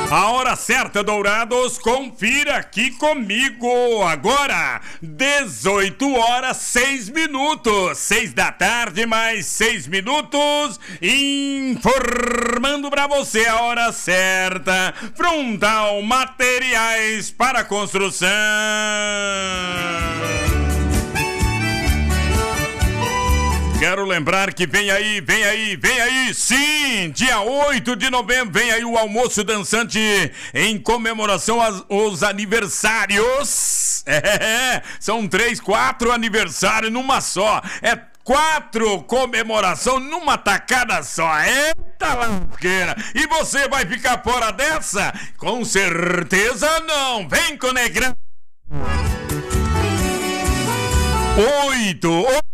A hora certa, Dourados, confira aqui comigo. Agora, 18 horas 6 minutos. 6 da tarde, mais 6 minutos. Informando pra você a hora certa. Frontal Materiais para Construção. Quero lembrar que vem aí, sim, dia 8 de novembro, vem aí o almoço dançante em comemoração aos aniversários. São 3, 4 aniversários numa só. 4 comemoração numa tacada só. Eita lasqueira! E você vai ficar fora dessa? Com certeza não. Vem com Negrão. 8